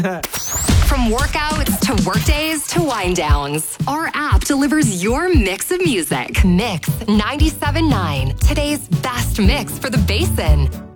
From workouts to workdays to wind downs, our app delivers your mix of music. Mix 97.9, today's best mix for the Basin.